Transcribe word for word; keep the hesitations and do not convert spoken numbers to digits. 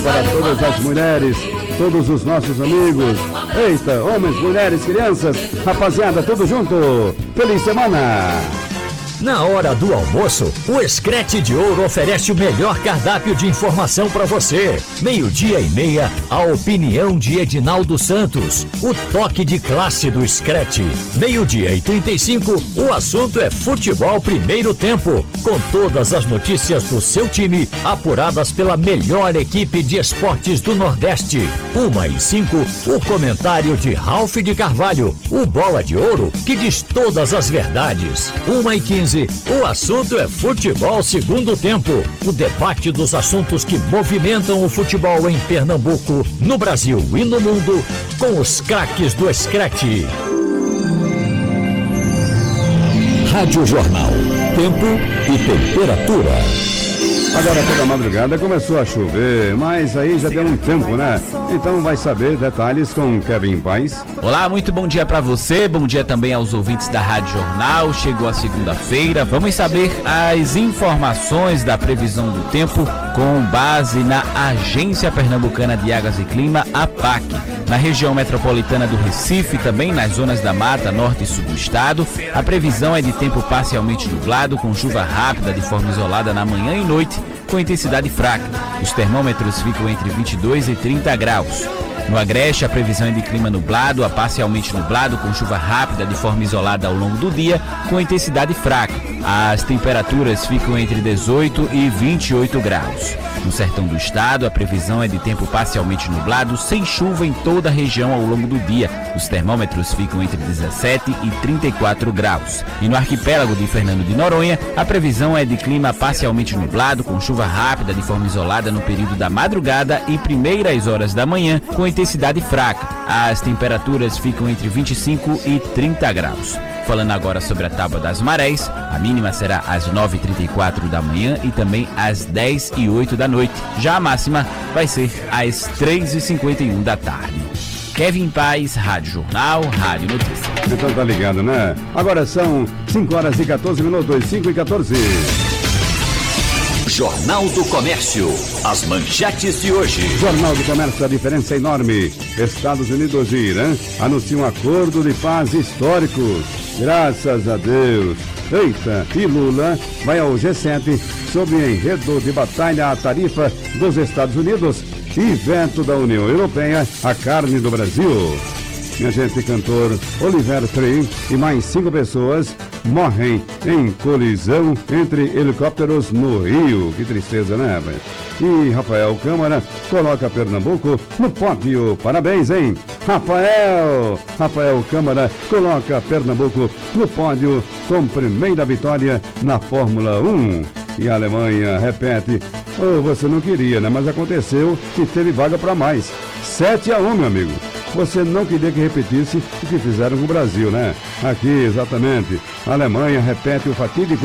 Para todas as mulheres, todos os nossos amigos. Eita, homens, mulheres, crianças, rapaziada, tudo junto. Feliz semana! Na hora do almoço, o Screte de Ouro oferece o melhor cardápio de informação para você. Meio-dia e meia, a opinião de Edinaldo Santos. O toque de classe do Screte. Meio-dia e trinta e cinco, o assunto é futebol primeiro tempo. Com todas as notícias do seu time, apuradas pela melhor equipe de esportes do Nordeste. Uma e cinco, o comentário de Ralph de Carvalho. O Bola de Ouro, que diz todas as verdades. Uma e quinze, o assunto é futebol segundo tempo. O debate dos assuntos que movimentam o futebol em Pernambuco, no Brasil e no mundo, com os craques do Screte. Rádio Jornal. Tempo e temperatura. Agora toda madrugada começou a chover, mas aí já deu um tempo, né? Então vai saber detalhes com Kevin Paz. Olá, muito bom dia pra você, bom dia também aos ouvintes da Rádio Jornal. Chegou a segunda-feira, vamos saber as informações da previsão do tempo com base na Agência Pernambucana de Águas e Clima, a APAC. Na região metropolitana do Recife, também nas zonas da Mata Norte e Sul do estado, a previsão é de tempo parcialmente nublado, com chuva rápida de forma isolada na manhã e noite, com intensidade fraca. Os termômetros ficam entre vinte e dois e trinta graus. No Agreste, a previsão é de clima nublado a parcialmente nublado, com chuva rápida de forma isolada ao longo do dia, com intensidade fraca. As temperaturas ficam entre dezoito e vinte e oito graus. No sertão do estado, a previsão é de tempo parcialmente nublado, sem chuva em toda a região ao longo do dia. Os termômetros ficam entre dezessete e trinta e quatro graus. E no arquipélago de Fernando de Noronha, a previsão é de clima parcialmente nublado, com chuva rápida de forma isolada no período da madrugada e primeiras horas da manhã, com intensidade fraca. As temperaturas ficam entre vinte e cinco e trinta graus. Falando agora sobre a tábua das marés, a mínima será às nove e trinta e quatro da manhã e também às dez e oito da noite. Já a máxima vai ser às três e cinquenta e um da tarde. Kevin Paz, Rádio Jornal, Rádio Notícias. Então tá ligado, né? Agora são cinco horas e quatorze minutos, cinco e quatorze. Jornal do Comércio. As manchetes de hoje. Jornal do Comércio, a diferença é enorme. Estados Unidos e Irã anunciam um acordo de paz histórico. Graças a Deus. Eita, e Lula vai ao G sete sob enredo de batalha à tarifa dos Estados Unidos e veto da União Europeia à carne do Brasil. Minha gente, cantor Oliver Tree e mais cinco pessoas morrem em colisão entre helicópteros no Rio. Que tristeza, né, velho? E Rafael Câmara coloca Pernambuco no pódio. Parabéns, hein? Rafael! Rafael Câmara coloca Pernambuco no pódio com primeira vitória na Fórmula um. E a Alemanha repete. Oh, você não queria, né? Mas aconteceu que teve vaga para mais. sete a um, meu amigo. Você não queria que repetisse o que fizeram com o Brasil, né? Aqui, exatamente. A Alemanha repete o fatídico